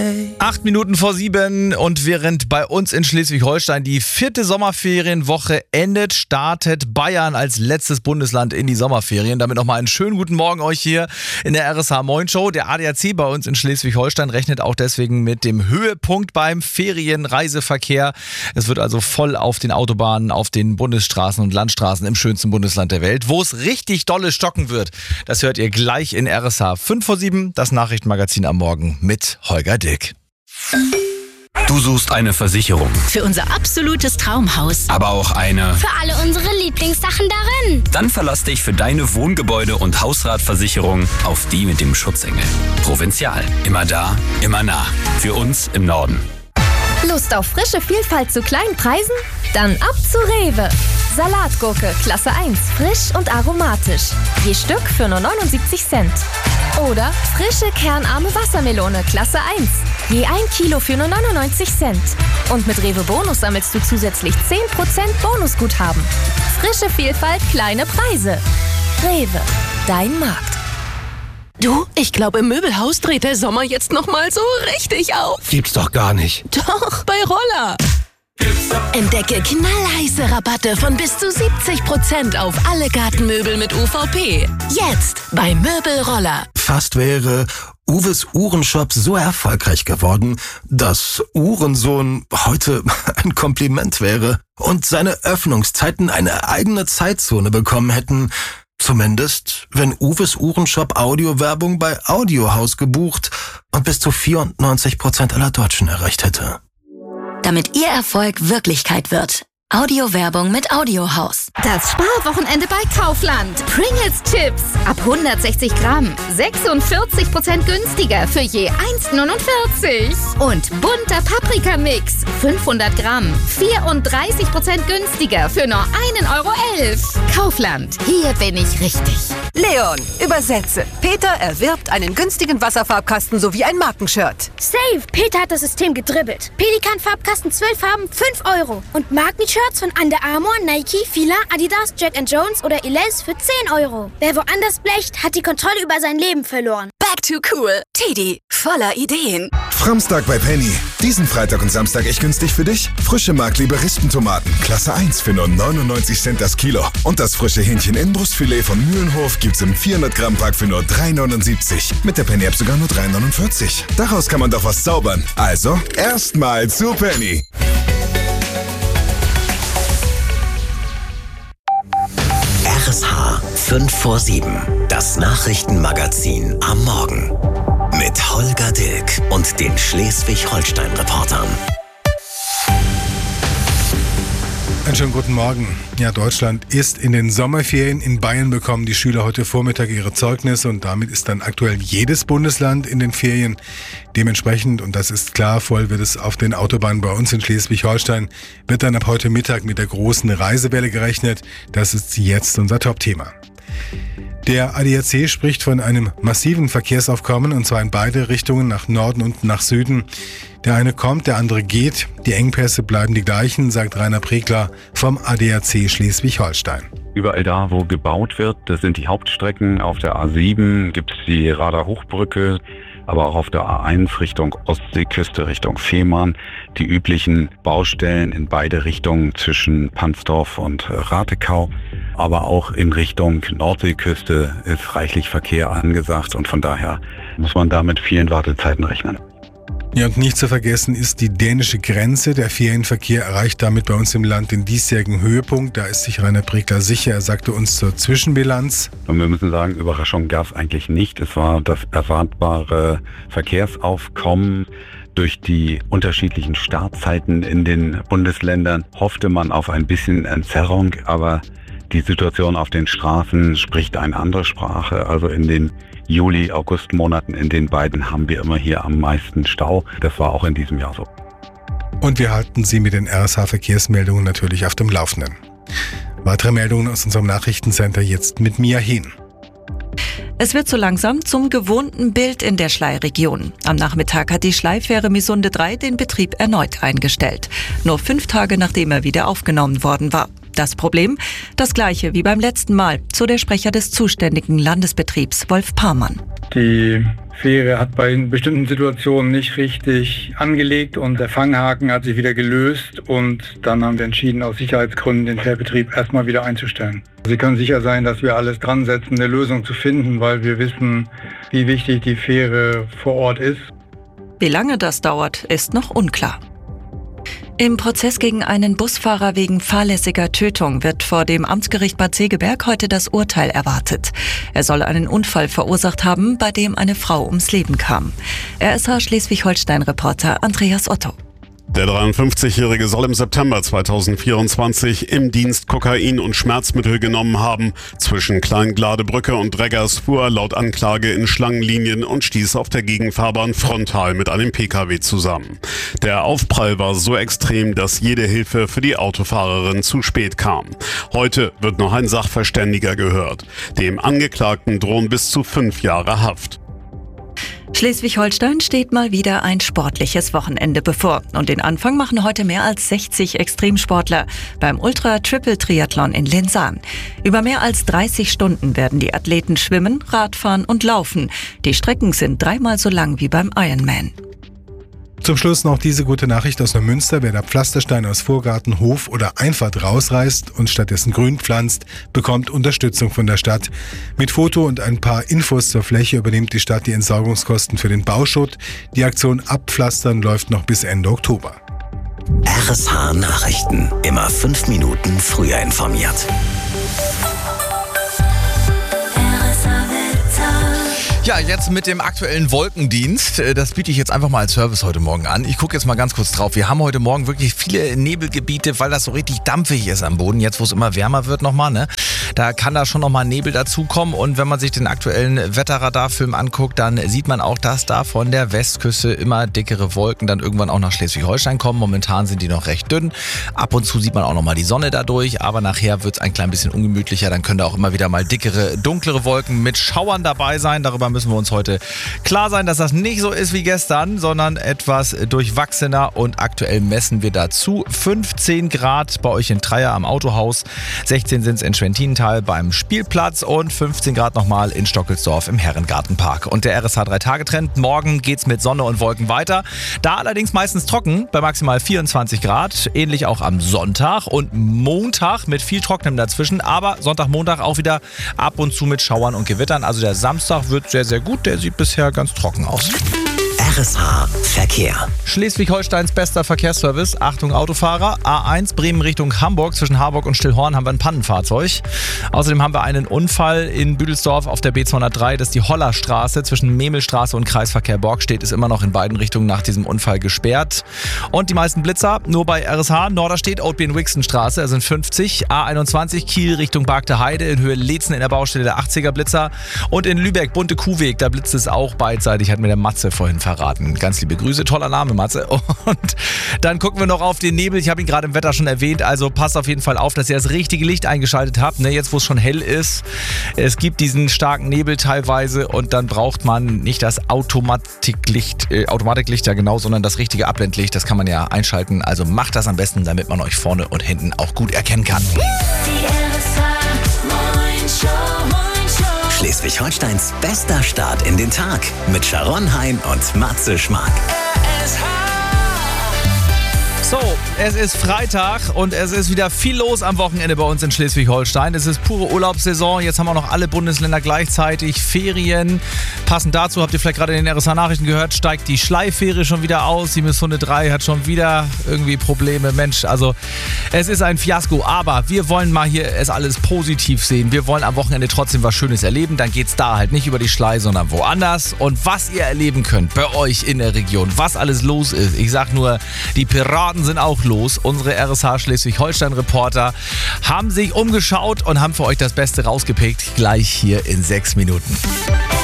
way. 7:08 und während bei uns in Schleswig-Holstein die 4. Sommerferienwoche endet, startet Bayern als letztes Bundesland in die Sommerferien. Damit nochmal einen schönen guten Morgen euch hier in der RSH Moin Show. Der ADAC bei uns in Schleswig-Holstein rechnet auch deswegen mit dem Höhepunkt beim Ferienreiseverkehr. Es wird also voll auf den Autobahnen, auf den Bundesstraßen und Landstraßen im schönsten Bundesland der Welt. Wo es richtig dolle stocken wird, das hört ihr gleich in RSH 5:07, das Nachrichtenmagazin am Morgen mit Holger Dick. Du suchst eine Versicherung, Für unser absolutes Traumhaus. aber auch eine. Für alle unsere Lieblingssachen darin. Dann verlass dich für deine Wohngebäude- und Hausratversicherung auf die mit dem Schutzengel. Provinzial. Immer da, immer nah. Für uns im Norden. Lust auf frische Vielfalt zu kleinen Preisen? Dann ab zu Rewe. Salatgurke Klasse 1, frisch und aromatisch. Je Stück für nur 79 Cent. Oder frische kernarme Wassermelone Klasse 1. Je 1 Kilo für nur 99 Cent. Und mit Rewe Bonus sammelst du zusätzlich 10% Bonusguthaben. Frische Vielfalt, kleine Preise. Rewe, dein Markt. Du, ich glaube, im Möbelhaus dreht der Sommer jetzt nochmal so richtig auf. Gibt's doch gar nicht. Doch, bei Roller. Entdecke knallheiße Rabatte von bis zu 70% auf alle Gartenmöbel mit UVP. Jetzt bei Möbelroller. Fast wäre Uwes Uhrenshop so erfolgreich geworden, dass Uhrensohn heute ein Kompliment wäre und seine Öffnungszeiten eine eigene Zeitzone bekommen hätten. Zumindest, wenn Uwes Uhrenshop Audiowerbung bei Audiohaus gebucht und bis zu 94% aller Deutschen erreicht hätte. Damit Ihr Erfolg Wirklichkeit wird. Audiowerbung mit Audiohaus. Das Sparwochenende bei Kaufland. Pringles Chips ab 160 Gramm. 46% günstiger für je 1,49. Und bunter Paprikamix. 500 Gramm. 34% günstiger für nur 1,11 €. Kaufland. Hier bin ich richtig. Leon, übersetze. Peter erwirbt einen günstigen Wasserfarbkasten sowie ein Markenshirt. Safe, Peter hat das System gedribbelt. Pelikan-Farbkasten 12 Farben, 5 €. Und Markenshirts von Under Armour, Nike, Fila, Adidas, Jack & Jones oder Elize für 10 €. Wer woanders blecht, hat die Kontrolle über sein Leben verloren. Back to cool. Teddy, voller Ideen. Framstag bei Penny. Diesen Freitag und Samstag echt günstig für dich. Frische Markliebe Rispentomaten, Klasse 1 für nur 99 Cent das Kilo. Und das frische Hähnchen-Inbrustfilet von Mühlenhof gibt's im 400 Gramm Pack für nur 3,79. Mit der Penny-App sogar nur 3,49. Daraus kann man doch was zaubern. Also, erstmal zu Penny. RSH 5:07, das Nachrichtenmagazin am Morgen. Mit Holger Dilk und den Schleswig-Holstein-Reportern. Einen schönen guten Morgen. Ja, Deutschland ist in den Sommerferien. In Bayern bekommen die Schüler heute Vormittag ihre Zeugnisse und damit ist dann aktuell jedes Bundesland in den Ferien. Dementsprechend, und das ist klar, voll wird es auf den Autobahnen bei uns in Schleswig-Holstein, wird dann ab heute Mittag mit der großen Reisewelle gerechnet. Das ist jetzt unser Top-Thema. Der ADAC spricht von einem massiven Verkehrsaufkommen und zwar in beide Richtungen, nach Norden und nach Süden. Der eine kommt, der andere geht. Die Engpässe bleiben die gleichen, sagt Rainer Pregler vom ADAC Schleswig-Holstein. Überall da, wo gebaut wird, das sind die Hauptstrecken. Auf der A7 gibt es die Rader Hochbrücke, aber auch auf der A1 Richtung Ostseeküste, Richtung Fehmarn. Die üblichen Baustellen in beide Richtungen zwischen Pansdorf und Ratekau. Aber auch in Richtung Nordseeküste ist reichlich Verkehr angesagt und von daher muss man da mit vielen Wartezeiten rechnen. Ja, und nicht zu vergessen ist die dänische Grenze. Der Ferienverkehr erreicht damit bei uns im Land den diesjährigen Höhepunkt. Da ist sich Rainer Pregler sicher. Er sagte uns zur Zwischenbilanz. Und wir müssen sagen, Überraschung gab es eigentlich nicht. Es war das erwartbare Verkehrsaufkommen. Durch die unterschiedlichen Startzeiten in den Bundesländern hoffte man auf ein bisschen Entzerrung, aber die Situation auf den Straßen spricht eine andere Sprache. Also in den Juli-, August-Monaten in den beiden haben wir immer hier am meisten Stau. Das war auch in diesem Jahr so. Und wir halten Sie mit den RSH-Verkehrsmeldungen natürlich auf dem Laufenden. Weitere Meldungen aus unserem Nachrichtencenter jetzt mit Mia Hehn. Es wird so langsam zum gewohnten Bild in der Schlei-Region. Am Nachmittag hat die Schleifähre Misunde 3 den Betrieb erneut eingestellt. Nur 5 Tage nachdem er wieder aufgenommen worden war. Das Problem? Das gleiche wie beim letzten Mal, so der Sprecher des zuständigen Landesbetriebs, Wolf Parmann. Die Fähre hat bei bestimmten Situationen nicht richtig angelegt und der Fanghaken hat sich wieder gelöst und dann haben wir entschieden, aus Sicherheitsgründen den Fährbetrieb erstmal wieder einzustellen. Sie können sicher sein, dass wir alles dran setzen, eine Lösung zu finden, weil wir wissen, wie wichtig die Fähre vor Ort ist. Wie lange das dauert, ist noch unklar. Im Prozess gegen einen Busfahrer wegen fahrlässiger Tötung wird vor dem Amtsgericht Bad Segeberg heute das Urteil erwartet. Er soll einen Unfall verursacht haben, bei dem eine Frau ums Leben kam. RSH Schleswig-Holstein-Reporter Andreas Otto. Der 53-Jährige soll im September 2024 im Dienst Kokain und Schmerzmittel genommen haben. Zwischen Kleingladebrücke und Reggers fuhr er laut Anklage in Schlangenlinien und stieß auf der Gegenfahrbahn frontal mit einem Pkw zusammen. Der Aufprall war so extrem, dass jede Hilfe für die Autofahrerin zu spät kam. Heute wird noch ein Sachverständiger gehört. Dem Angeklagten drohen bis zu 5 Jahre Haft. Schleswig-Holstein steht mal wieder ein sportliches Wochenende bevor. Und den Anfang machen heute mehr als 60 Extremsportler beim Ultra-Triple-Triathlon in Linsan. Über mehr als 30 Stunden werden die Athleten schwimmen, Radfahren und laufen. Die Strecken sind 3-mal so lang wie beim Ironman. Zum Schluss noch diese gute Nachricht aus Neumünster. Wer da Pflastersteine aus Vorgarten, Hof oder Einfahrt rausreißt und stattdessen Grün pflanzt, bekommt Unterstützung von der Stadt. Mit Foto und ein paar Infos zur Fläche übernimmt die Stadt die Entsorgungskosten für den Bauschutt. Die Aktion Abpflastern läuft noch bis Ende Oktober. RSH Nachrichten. Immer 5 Minuten früher informiert. Ja, jetzt mit dem aktuellen Wolkendienst. Das biete ich jetzt einfach mal als Service heute Morgen an. Ich gucke jetzt mal ganz kurz drauf. Wir haben heute Morgen wirklich viele Nebelgebiete, weil das so richtig dampfig ist am Boden. Jetzt, wo es immer wärmer wird nochmal, ne? Da kann da schon nochmal Nebel dazukommen. Und wenn man sich den aktuellen Wetterradarfilm anguckt, dann sieht man auch, dass da von der Westküste immer dickere Wolken dann irgendwann auch nach Schleswig-Holstein kommen. Momentan sind die noch recht dünn. Ab und zu sieht man auch nochmal die Sonne dadurch. Aber nachher wird es ein klein bisschen ungemütlicher. Dann können da auch immer wieder mal dickere, dunklere Wolken mit Schauern dabei sein. Darüber müssen wir uns heute klar sein, dass das nicht so ist wie gestern, sondern etwas durchwachsener, und aktuell messen wir dazu 15 Grad bei euch in Treier am Autohaus, 16 sind es in Schwentinenthal beim Spielplatz und 15 Grad nochmal in Stockelsdorf im Herrengartenpark. Und der RSH 3-Tage-Trend, morgen geht's mit Sonne und Wolken weiter, da allerdings meistens trocken bei maximal 24 Grad, ähnlich auch am Sonntag und Montag mit viel Trockenem dazwischen, aber Sonntag, Montag auch wieder ab und zu mit Schauern und Gewittern, also der Samstag wird sehr, sehr gut. Der sieht bisher ganz trocken aus. RSH Verkehr. Schleswig-Holsteins bester Verkehrsservice. Achtung Autofahrer. A1 Bremen Richtung Hamburg. Zwischen Harburg und Stillhorn haben wir ein Pannenfahrzeug. Außerdem haben wir einen Unfall in Büdelsdorf auf der B203. Das ist die Hollerstraße. Zwischen Memelstraße und Kreisverkehr Borgstedt ist immer noch in beiden Richtungen nach diesem Unfall gesperrt. Und die meisten Blitzer nur bei RSH. Norderstedt, Oudbeen-Wixenstraße. Da sind 50. A21 Kiel Richtung Bargte Heide. In Höhe Leetzen in der Baustelle der 80er Blitzer. Und in Lübeck Bunte Kuhweg. Da blitzt es auch beidseitig. Hat mir der Matze vorhin verraten. Ganz liebe Grüße, toller Name, Matze. Und dann gucken wir noch auf den Nebel. Ich habe ihn gerade im Wetter schon erwähnt, also passt auf jeden Fall auf, dass ihr das richtige Licht eingeschaltet habt. Ne, jetzt, wo es schon hell ist. Es gibt diesen starken Nebel teilweise und dann braucht man nicht das Automatiklicht, ja genau, sondern das richtige Abblendlicht. Das kann man ja einschalten. Also macht das am besten, damit man euch vorne und hinten auch gut erkennen kann. Schleswig-Holsteins bester Start in den Tag mit Sharon Hein und Matze Schmark. So, es ist Freitag und es ist wieder viel los am Wochenende bei uns in Schleswig-Holstein. Es ist pure Urlaubssaison. Jetzt haben wir noch alle Bundesländer gleichzeitig Ferien. Passend dazu, habt ihr vielleicht gerade in den RSH-Nachrichten gehört, steigt die Schleifähre schon wieder aus. Die Misshunde 3 hat schon wieder irgendwie Probleme. Mensch, also es ist ein Fiasko. Aber wir wollen mal hier es alles positiv sehen. Wir wollen am Wochenende trotzdem was Schönes erleben. Dann geht's da halt nicht über die Schlei, sondern woanders. Und was ihr erleben könnt bei euch in der Region, was alles los ist. Ich sag nur, die Piraten sind auch los. Unsere RSH Schleswig-Holstein-Reporter haben sich umgeschaut und haben für euch das Beste rausgepickt. Gleich hier in 6 Minuten.